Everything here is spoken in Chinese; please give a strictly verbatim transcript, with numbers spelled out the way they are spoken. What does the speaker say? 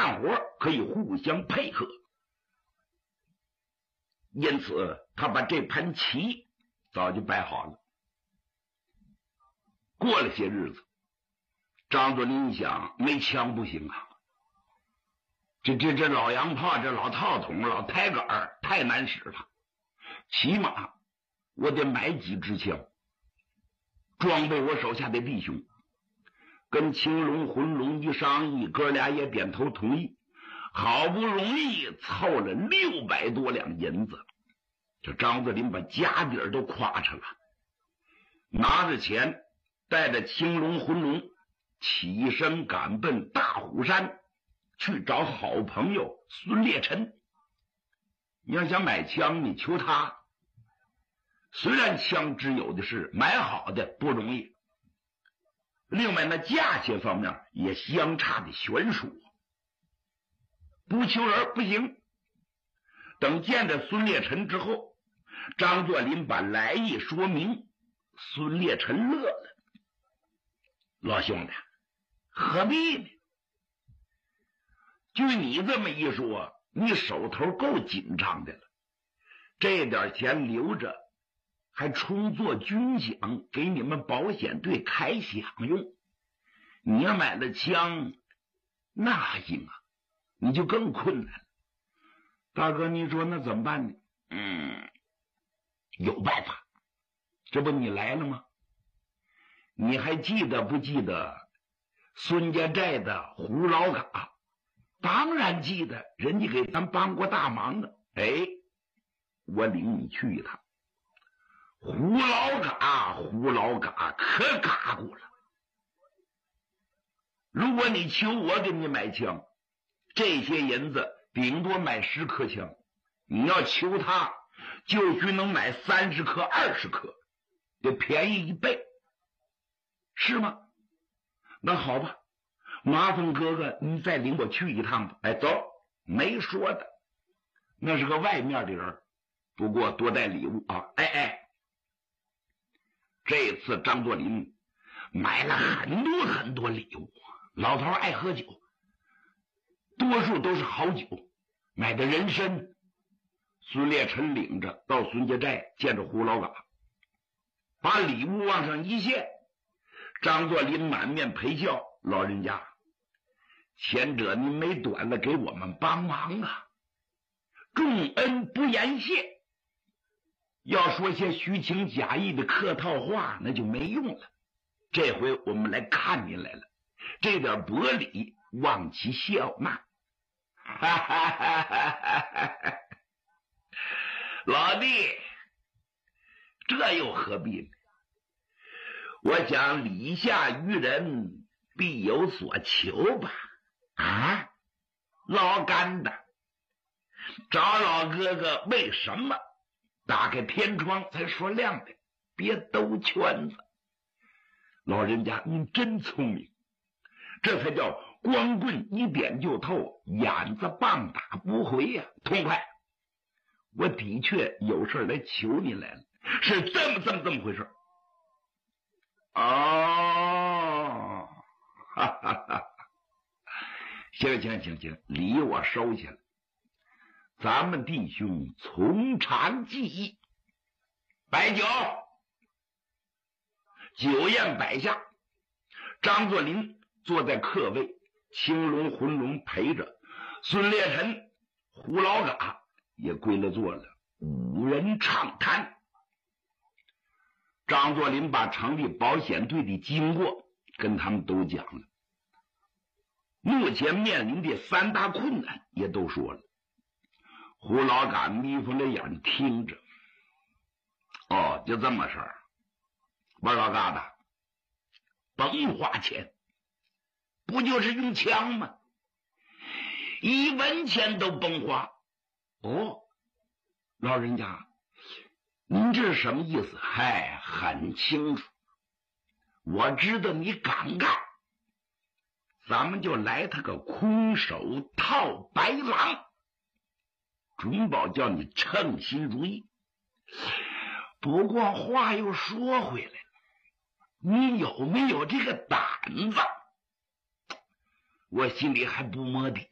干活，可以互相配合。因此他把这盘棋早就摆好了。过了些日子，张作霖一想，没枪不行啊，这这这老洋炮，这老套筒，老抬杆太难使了，起码我得买几支枪，装备我手下的弟兄。跟青龙、浑龙一商议，哥俩也点头同意，好不容易凑了六百多两银子。这张作霖把家底儿都夸上了，拿着钱带着青龙、浑龙起身赶奔大虎山，去找好朋友孙烈臣。你要想买枪，你求他，虽然枪支有的是，买好的不容易，另外呢，价钱方面也相差的悬殊，不求人不行。等见着孙烈臣之后，张作霖把来意说明，孙烈臣乐了。老兄弟，何必呢？据你这么一说，你手头够紧张的了，这点钱留着还充作军饷，给你们保险队开饷用。你要买了枪，那行啊，你就更困难了。大哥，你说那怎么办呢？嗯，有办法。这不你来了吗？你还记得不记得孙家寨的胡老嘎？当然记得，人家给咱帮过大忙的。哎，我领你去一趟。胡老嘎，胡老嘎可嘎过了。如果你求我给你买枪，这些银子顶多买十颗枪，你要求他，就须能买三十颗、二十颗，得便宜一倍，是吗？那好吧，麻烦哥哥你再领我去一趟吧。哎，走，没说的，那是个外面的人，不过多带礼物啊。哎哎，这次张作霖买了很多很多礼物，老头爱喝酒，多数都是好酒，买的人参。孙烈臣领着到孙家寨见着胡老嘎，把礼物往上一献，张作霖满面陪笑，老人家，前者您没短了给我们帮忙啊，重恩不言谢，要说些虚情假意的客套话那就没用了，这回我们来看您来了，这点薄礼望其笑纳。哈哈哈哈哈！老弟，这又何必呢？我想礼下于人，必有所求吧。啊，老干的，找老哥哥为什么打开天窗才说亮的？别兜圈子。老人家您真聪明，这才叫光棍一点就透，眼子棒打不回呀、啊！痛快！我的确有事来求您来了，是这么这么这么回事。哦，哈哈哈！行行行行，礼我收下了。咱们弟兄从长计议，摆酒。酒宴摆下，张作霖坐在客位，青龙、浑龙陪着，孙烈臣、胡老嘎也归了座了，五人畅谈。张作霖把成立保险队的经过跟他们都讲了，目前面临的三大困难也都说了。胡老嘎眯缝着眼听着，哦，就这么事儿。我老嘎达，甭花钱，不就是用枪吗？一文钱都甭花。哦，老人家，您这是什么意思？嗨，很清楚，我知道你敢干，咱们就来他个空手套白狼，准保叫你称心如意。不过话又说回来了，你有没有这个胆子？我心里还不摸底。